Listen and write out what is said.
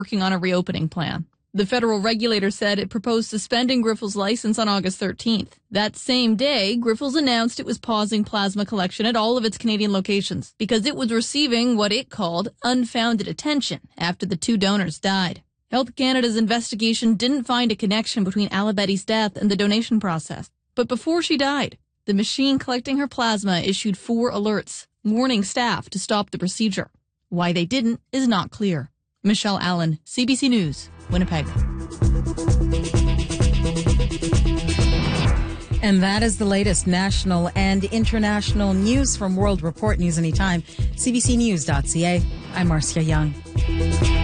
working on a reopening plan. The federal regulator said it proposed suspending Grifols' license on August 13th. That same day, Grifols announced it was pausing plasma collection at all of its Canadian locations because it was receiving what it called unfounded attention after the 2 donors died. Health Canada's investigation didn't find a connection between Alabetti's death and the donation process. But before she died, the machine collecting her plasma issued 4 alerts, warning staff to stop the procedure. Why they didn't is not clear. Michelle Allen, CBC News, Winnipeg. And that is the latest national and international news from World Report News Anytime, cbcnews.ca. I'm Marcia Young.